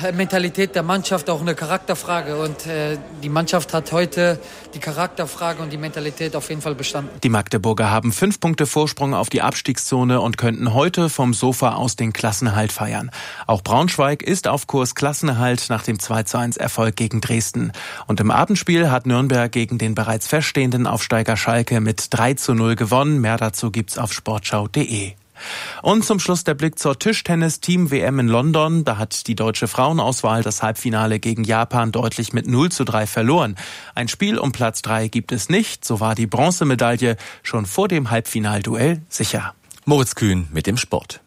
Mentalität der Mannschaft, auch eine Charakterfrage. Und die Mannschaft hat heute die Charakterfrage und die Mentalität auf jeden Fall bestanden. Die Magdeburger haben 5 Punkte Vorsprung auf die Abstiegszone und könnten heute vom Sofa aus den Klassenerhalt feiern. Auch Braunschweig ist auf Kurs Klassenerhalt nach dem 2:1-Erfolg gegen Dresden. Und im Abendspiel hat Nürnberg gegen den bereits feststehenden Aufsteiger Schalke mit 3:0 gewonnen. Mehr dazu gibt's auf sportschau.de. Und zum Schluss der Blick zur Tischtennis-Team-WM in London. Da hat die deutsche Frauenauswahl das Halbfinale gegen Japan deutlich mit 0:3 verloren. Ein Spiel um Platz 3 gibt es nicht. So war die Bronzemedaille schon vor dem Halbfinalduell sicher. Moritz Kühn mit dem Sport.